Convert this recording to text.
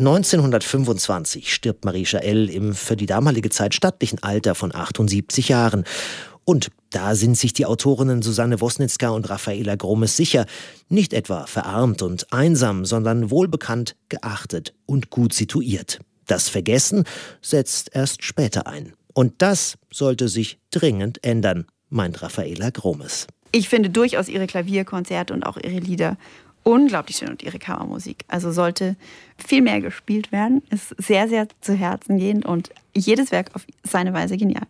1925 stirbt Marie Chaelle im für die damalige Zeit stattlichen Alter von 78 Jahren. Und da sind sich die Autorinnen Susanne Wosnitzka und Raffaela Gromes sicher, nicht etwa verarmt und einsam, sondern wohlbekannt, geachtet und gut situiert. Das Vergessen setzt erst später ein. Und das sollte sich dringend ändern, meint Raffaela Gromes. Ich finde durchaus ihre Klavierkonzerte und auch ihre Lieder unglaublich schön und ihre Kammermusik. Also sollte viel mehr gespielt werden. Ist sehr, sehr zu Herzen gehend und jedes Werk auf seine Weise genial.